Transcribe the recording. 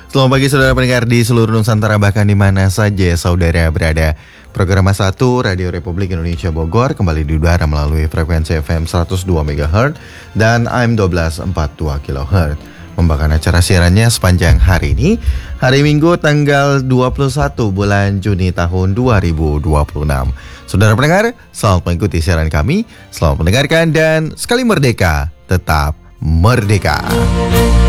Selamat pagi saudara pendengar di seluruh Nusantara, bahkan di mana saja saudara berada. Program 1 Radio Republik Indonesia Bogor kembali diudara melalui frekuensi FM 102 MHz dan AM 1242 kHz. Membawakan acara siarannya sepanjang hari ini, hari Minggu tanggal 21 bulan Juni tahun 2026. Saudara pendengar, selamat mengikuti siaran kami, selamat mendengarkan dan sekali merdeka, tetap merdeka.